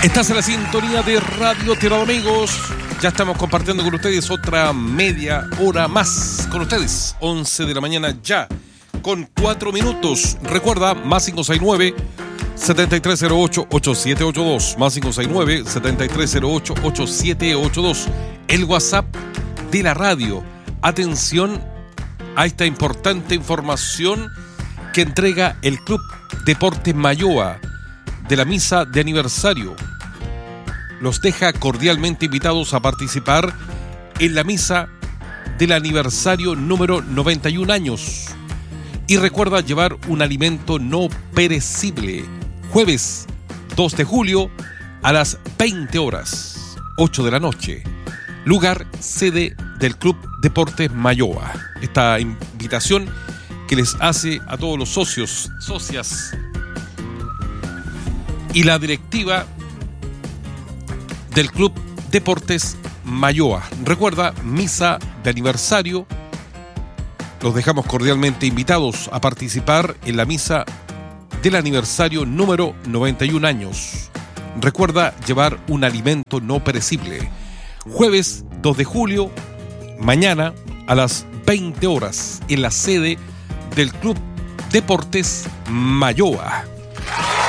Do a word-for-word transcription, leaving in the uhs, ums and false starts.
Estás en la sintonía de Radio Tierra de Amigos. Ya estamos compartiendo con ustedes otra media hora más con ustedes. once de la mañana ya, con cuatro minutos. Recuerda, más cinco seis nueve, siete tres cero ocho, ocho siete ocho dos. Más cinco seis nueve, siete tres cero ocho, ocho siete ocho dos. El WhatsApp de la radio. Atención a esta importante información que entrega el Club Deportes Mayoa de la misa de aniversario. Los deja cordialmente invitados a participar en la misa del aniversario número noventa y un años. Y recuerda llevar un alimento no perecible. Jueves dos de julio a las veinte horas, ocho de la noche. Lugar, sede del Club Deportes Mayoa. Esta invitación que les hace a todos los socios, socias y la directiva del Club Deportes Mayoa. Recuerda, misa de aniversario. Los dejamos cordialmente invitados a participar en la misa del aniversario número noventa y un años. Recuerda llevar un alimento no perecible. Jueves dos de julio, mañana a las veinte horas, en la sede del Club Deportes Mayoa.